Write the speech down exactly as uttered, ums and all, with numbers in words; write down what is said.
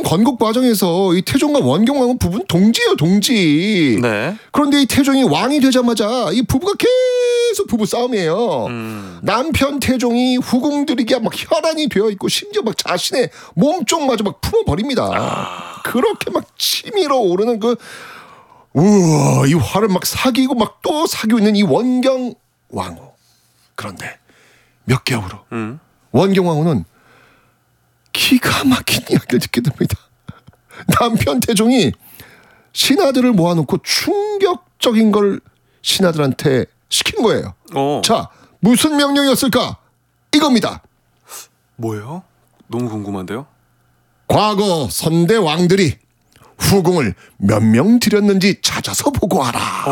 건국 과정에서 이 태종과 원경왕후 부부는 동지예요, 동지. 네. 그런데 이 태종이 왕이 되자마자 이 부부가 계속 부부 싸움이에요. 음. 남편 태종이 후궁들에게 막 혈안이 되어 있고 심지어 막 자신의 몸쪽마저 막 품어버립니다. 아. 그렇게 막 치밀어 오르는 그 우와, 이 화를 막 사귀고 막 또 사귀고 있는 이 원경왕후. 그런데 몇 개월 후 음. 원경왕후는 기가 막힌 이야기를 듣게 됩니다. 남편 태종이 신하들을 모아놓고 충격적인 걸 신하들한테 시킨 거예요. 오. 자, 무슨 명령이었을까? 이겁니다. 뭐예요? 너무 궁금한데요? 과거 선대 왕들이 후궁을 몇 명 들였는지 찾아서 보고하라.